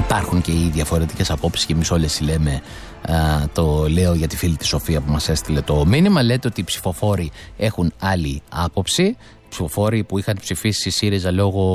υπάρχουν και οι διαφορετικές απόψεις και εμείς όλες λέμε. Το λέω για τη φίλη της Σοφία που μας έστειλε το μήνυμα. Λέτε ότι οι ψηφοφόροι έχουν άλλη άποψη. Ψηφοφόροι που είχαν ψηφίσει ΣΥΡΙΖΑ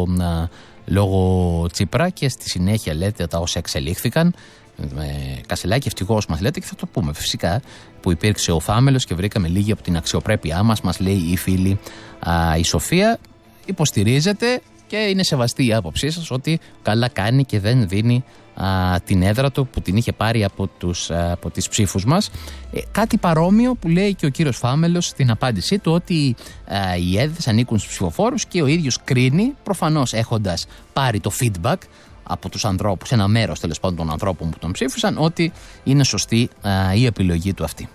λόγω Τσίπρα, και στη συνέχεια λέτε τα όσα εξελίχθηκαν. Κασελάκη, ευτυχώς μας λέτε, και θα το πούμε φυσικά, που υπήρξε ο Φάμελος και βρήκαμε λίγη από την αξιοπρέπειά μας λέει η φίλη η Σοφία. Υποστηρίζεται και είναι σεβαστή η άποψή σας ότι καλά κάνει και δεν δίνει την έδρα του που την είχε πάρει από τις ψήφους μας. Κάτι παρόμοιο που λέει και ο κύριος Φάμελος στην απάντησή του, ότι οι έδρες ανήκουν στους ψηφοφόρους και ο ίδιος κρίνει, προφανώς έχοντας πάρει το feedback από τους ανθρώπους, ένα μέρος τέλος πάντων των ανθρώπων που τον ψήφισαν, ότι είναι σωστή η επιλογή του αυτή.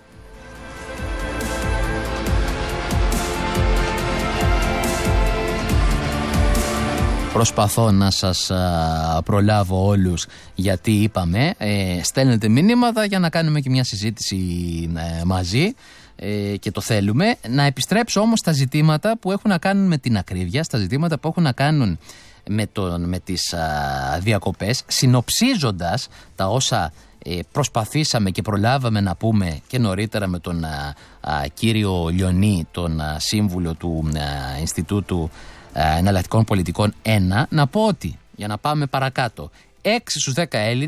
Προσπαθώ να σας προλάβω όλους, γιατί είπαμε, στέλνετε μηνύματα για να κάνουμε και μια συζήτηση μαζί και το θέλουμε. Να επιστρέψω όμως στα ζητήματα που έχουν να κάνουν με την ακρίβεια, στα ζητήματα που έχουν να κάνουν με τις διακοπές, συνοψίζοντας τα όσα προσπαθήσαμε και προλάβαμε να πούμε και νωρίτερα με τον κύριο Λιονί, τον σύμβουλο του Ινστιτούτου Εναλλακτικών Πολιτικών 1, να πω ότι, για να πάμε παρακάτω, 6 στους 10 Έλληνες